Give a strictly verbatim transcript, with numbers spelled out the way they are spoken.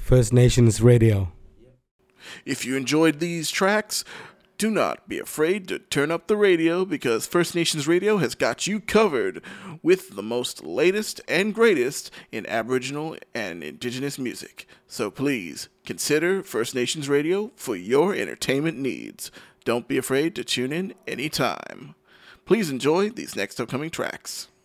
First Nations Radio. If you enjoyed these tracks, do not be afraid to turn up the radio because First Nations Radio has got you covered with the most latest and greatest in Aboriginal and Indigenous music. So please consider First Nations Radio for your entertainment needs. Don't be afraid to tune in anytime. Please enjoy these next upcoming tracks.